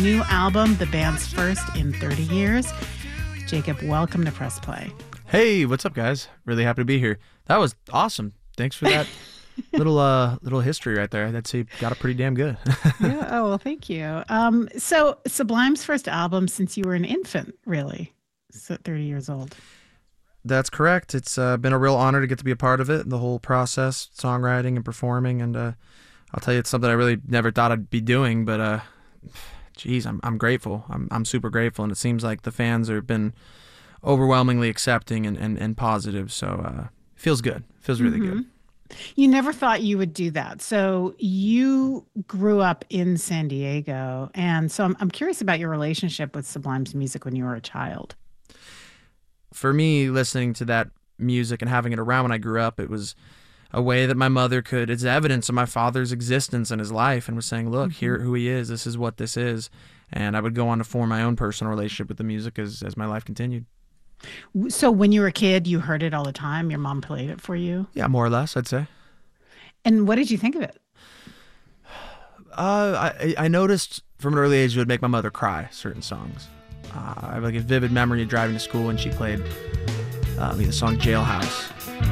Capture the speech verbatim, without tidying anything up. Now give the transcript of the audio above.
new album, the band's first in thirty years. Jacob, welcome to Press Play. Hey, what's up, guys? Really happy to be here. That was awesome. Thanks for that little uh little history right there. I'd say you got it pretty damn good. Yeah, oh, well, thank you. Um, so Sublime's first album since you were an infant, really, so thirty years old. That's correct. It's uh, been a real honor to get to be a part of it, the whole process, songwriting and performing. And uh, I'll tell you, it's something I really never thought I'd be doing, but uh, geez, I'm I'm grateful. I'm I'm super grateful, and it seems like the fans have been overwhelmingly accepting and, and, and positive. So uh, it feels good. It feels really Mm-hmm. good. You never thought you would do that. So you grew up in San Diego. And so I'm, I'm curious about your relationship with Sublime's music when you were a child. For me, listening to that music and having it around when I grew up, it was a way that my mother could, it's evidence of my father's existence in his life, and was saying, look, mm-hmm. here who he is, this is what this is. And I would go on to form my own personal relationship with the music as, as my life continued. So when you were a kid, you heard it all the time? Your mom played it for you? Yeah, more or less, I'd say. And what did you think of it? Uh, I, I noticed from an early age it would make my mother cry, certain songs. Uh, I have like a vivid memory of driving to school when she played uh, the song Jailhouse.